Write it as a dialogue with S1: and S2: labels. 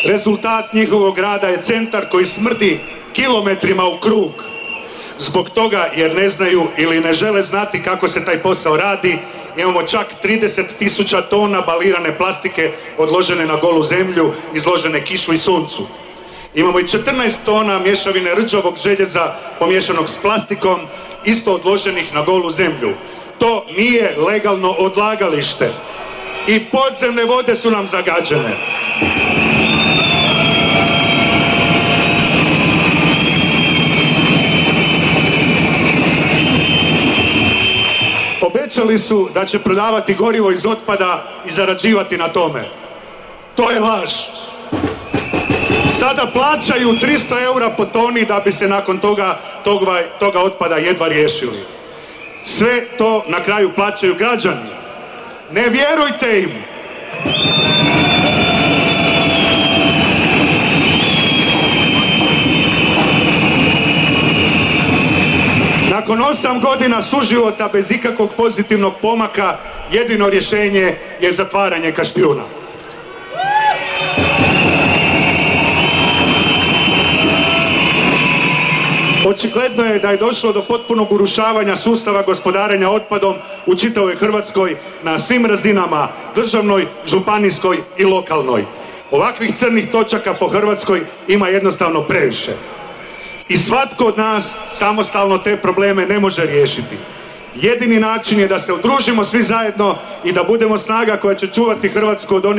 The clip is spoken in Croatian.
S1: Rezultat njihovog rada je centar koji smrdi kilometrima u krug. Zbog toga jer ne znaju ili ne žele znati kako se taj posao radi, imamo čak 30.000 tona balirane plastike odložene na golu zemlju, izložene kišu i suncu. Imamo i 14 tona mješavine rđavog željeza pomiješanog s plastikom, isto odloženih na golu zemlju. To nije legalno odlagalište i podzemne vode su nam zagađene. Obećali su da će prodavati gorivo iz otpada i zarađivati na tome. To je laž. Sada plaćaju 300 eura po toni da bi se nakon toga otpada jedva riješili. Sve to na kraju plaćaju građani. Ne vjerujte im! Nakon 8 godina suživota bez ikakvog pozitivnog pomaka, jedino rješenje je zatvaranje Kaštijuna. Očigledno je da je došlo do potpunog urušavanja sustava gospodarenja otpadom u čitavoj Hrvatskoj na svim razinama, državnoj, županijskoj i lokalnoj. Ovakvih crnih točaka po Hrvatskoj ima jednostavno previše. I svatko od nas samostalno te probleme ne može riješiti. Jedini način je da se udružimo svi zajedno i da budemo snaga koja će čuvati Hrvatsku od onih